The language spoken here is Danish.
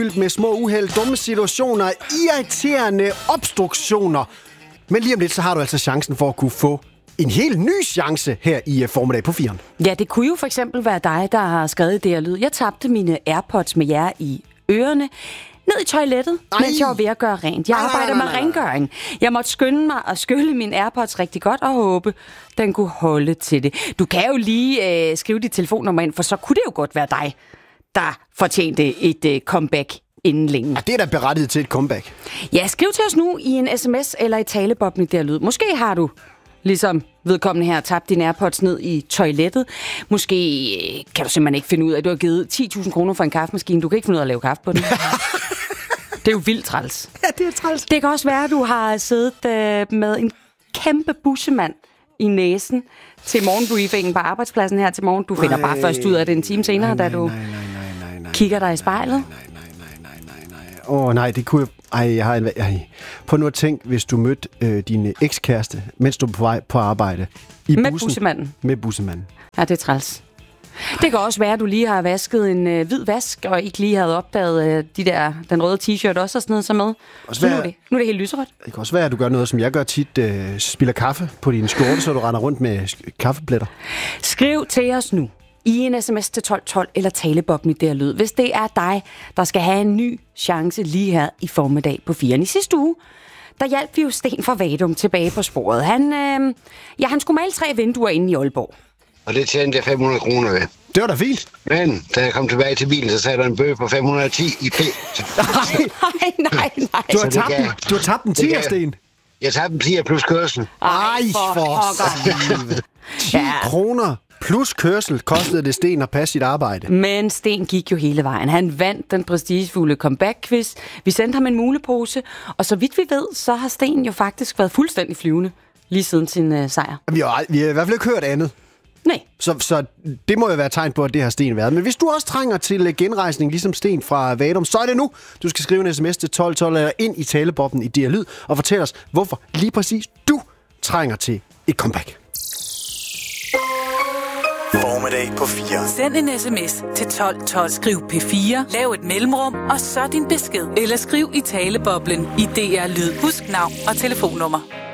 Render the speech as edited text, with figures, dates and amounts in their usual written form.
fyldt med små uheld, dumme situationer, irriterende obstruktioner. Men lige om lidt, så har du altså chancen for at kunne få en helt ny chance her i formiddag på 4'eren. Ja, det kunne jo for eksempel være dig, der har skrevet det her lyd. Jeg tabte mine AirPods med jer i ørerne ned i toilettet, mens jeg var ved at gøre rent. Jeg arbejder med rengøring. Jeg måtte skynde mig at skylle mine AirPods rigtig godt og håbe, den kunne holde til det. Du kan jo lige skrive dit telefonnummer ind, for så kunne det jo godt være dig, der fortjente et comeback inden længe. Ja, det er da berettiget til et comeback. Ja, skriv til os nu i en sms eller i taleboblen der lyd. Måske har du, ligesom vedkommende her, tabt dine AirPods ned i toilettet. Måske kan du simpelthen ikke finde ud af, at du har givet 10.000 kroner for en kaffemaskine. Du kan ikke finde ud af at lave kaffe på den. Det er jo vildt træls. Ja, det er træls. Det kan også være, at du har siddet med en kæmpe bussemand i næsen til morgenbriefingen på arbejdspladsen her til morgen. Du finder bare først ud af det en time senere, da du kigger dig i spejlet. Nej, det kunne på nu at tænk, hvis du mødte din ekskæreste, mens du var på vej på arbejde. Med bussemanden. Med bussemanden. Ja, det er træls. Det kan også være, at du lige har vasket en hvid vask, og ikke lige havde opdaget den røde t-shirt også og sådan noget så med. Så nu er det helt lyserødt. Det kan også være, at du gør noget, som jeg gør tit, spiller kaffe på din skjorte, så du render rundt med kaffepletter. Skriv til os nu i en sms til 1212 eller taleboblen i der lyd, hvis det er dig, der skal have en ny chance lige her i formiddag på 4'eren. I sidste uge, der hjalp vi jo Sten fra Vadum tilbage på sporet. Han skulle male 3 vinduer inde i Aalborg. Og det tjente jeg 500 kroner ved. Det var da fint. Men da jeg kom tilbage til bilen, så sagde der en bøde på 510 i p. Nej. Du har tabt en 10'er, Sten. Jeg tabte en 10'er plus kørsel. Ej, for 10 kroner plus kørsel kostede det Sten at passe sit arbejde. Men Sten gik jo hele vejen. Han vandt den prestigefulde comeback-quiz. Vi sendte ham en mulepose, og så vidt vi ved, så har Sten jo faktisk været fuldstændig flyvende lige siden sin sejr. Vi har i hvert fald ikke hørt andet. Nej. Så det må jo være tegn på, at det har Sten været. Men hvis du også trænger til genrejsning, ligesom Sten fra Vadum, så er det nu. Du skal skrive en sms til 1212 eller ind i talebobben i DR Lyd og fortæl os, hvorfor lige præcis du trænger til et comeback. Formiddag på 4. Send en sms til 1212. Skriv P4, lav et mellemrum, og så din besked. Eller skriv i taleboblen i DR Lyd. Husk navn og telefonnummer.